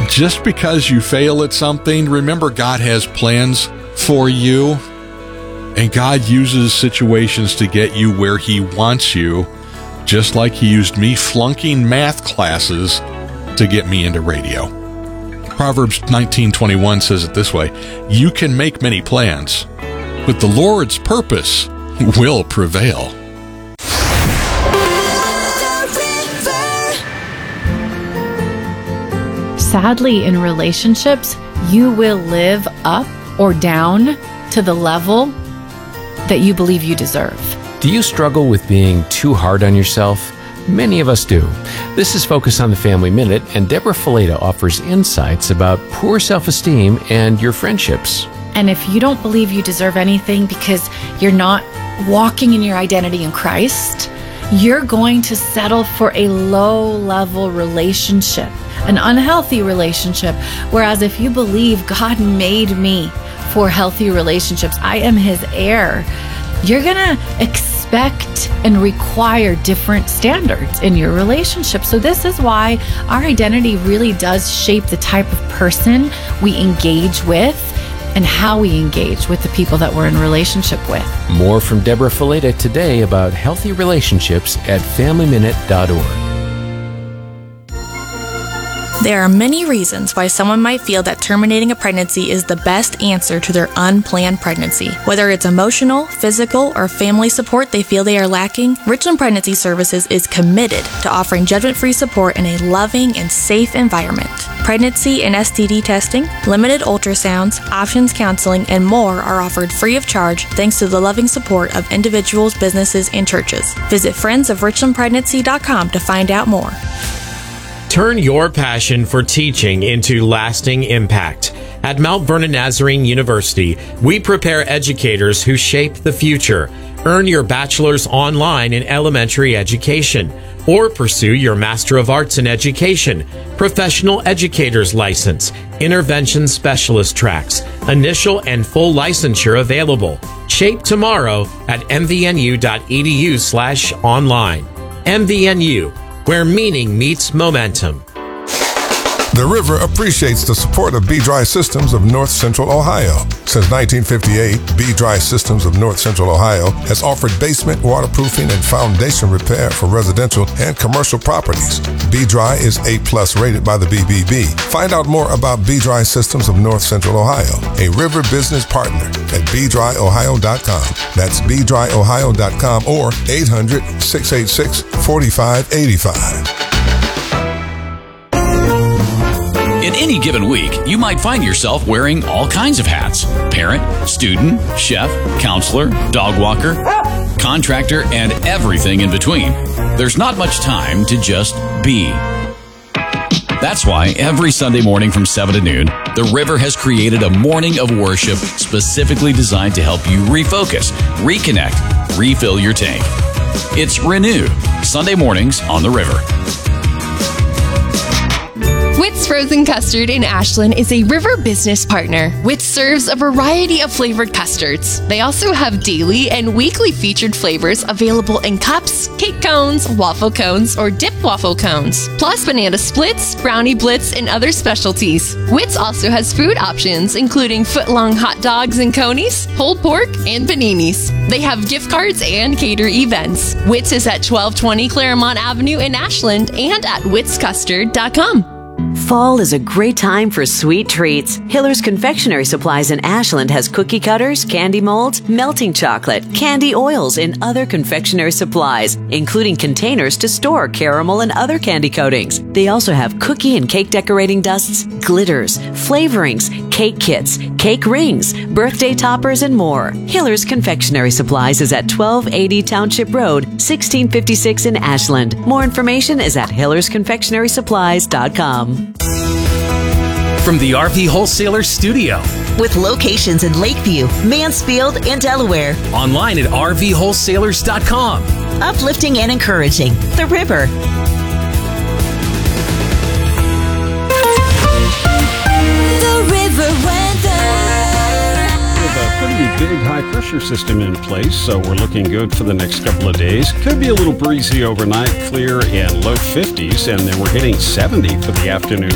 just because you fail at something, remember God has plans for you, and God uses situations to get you where He wants you, just like He used me flunking math classes to get me into radio. Proverbs 19:21 says it this way: you can make many plans, but the Lord's purpose will prevail. Sadly, in relationships, you will live up or down to the level that you believe you deserve. Do you struggle with being too hard on yourself? Many of us do. This is Focus on the Family Minute, and Deborah Fileta offers insights about poor self-esteem and your friendships. And if you don't believe you deserve anything because you're not walking in your identity in Christ, you're going to settle for a low-level relationship, an unhealthy relationship. Whereas if you believe God made me for healthy relationships, I am His heir, you're going to expect and require different standards in your relationship. So this is why our identity really does shape the type of person we engage with and how we engage with the people that we're in relationship with. More from Deborah Fileta today about healthy relationships at FamilyMinute.org. There are many reasons why someone might feel that terminating a pregnancy is the best answer to their unplanned pregnancy. Whether it's emotional, physical, or family support they feel they are lacking, Richland Pregnancy Services is committed to offering judgment-free support in a loving and safe environment. Pregnancy and STD testing, limited ultrasounds, options counseling, and more are offered free of charge thanks to the loving support of individuals, businesses, and churches. Visit friendsofrichlandpregnancy.com to find out more. Turn your passion for teaching into lasting impact. At Mount Vernon Nazarene University, we prepare educators who shape the future. Earn your bachelor's online in elementary education, or pursue your Master of Arts in Education, Professional Educator's License, Intervention Specialist tracks, initial and full licensure available. Shape tomorrow at mvnu.edu/online. MVNU, where meaning meets momentum. The River appreciates the support of B-Dry Systems of North Central Ohio. Since 1958, B-Dry Systems of North Central Ohio has offered basement waterproofing and foundation repair for residential and commercial properties. B-Dry is A+ rated by the BBB. Find out more about B-Dry Systems of North Central Ohio, a River business partner at bdryohio.com. That's bdryohio.com or 800-686-4585. In any given week, you might find yourself wearing all kinds of hats: parent, student, chef, counselor, dog walker, contractor, and everything in between. There's not much time to just be. That's why every Sunday morning from 7 to noon, The River has created a morning of worship specifically designed to help you refocus, reconnect, refill your tank. It's Renew, Sunday mornings on The River. Witt's Frozen Custard in Ashland is a River business partner. Witt's serves a variety of flavored custards. They also have daily and weekly featured flavors available in cups, cake cones, waffle cones, or dip waffle cones, plus banana splits, brownie blitz, and other specialties. Witt's also has food options, including foot-long hot dogs and conies, pulled pork, and paninis. They have gift cards and cater events. Witt's is at 1220 Claremont Avenue in Ashland and at wittscustard.com. Fall is a great time for sweet treats. Hiller's Confectionery Supplies in Ashland has cookie cutters, candy molds, melting chocolate, candy oils, and other confectionery supplies, including containers to store caramel and other candy coatings. They also have cookie and cake decorating dusts, glitters, flavorings, cake kits, cake rings, birthday toppers, and more. Hiller's Confectionery Supplies is at 1280 Township Road, 1656 in Ashland. More information is at hillersconfectionarysupplies.com. From the RV Wholesaler Studio. With locations in Lakeview, Mansfield, and Delaware. Online at RVWholesalers.com. Uplifting and encouraging. The River. The River weather. We have a pretty big high-pressure system in place, so we're looking good for the next couple of days. Could be a little breezy overnight, clear and low 50s, and then we're hitting 70 for the afternoon.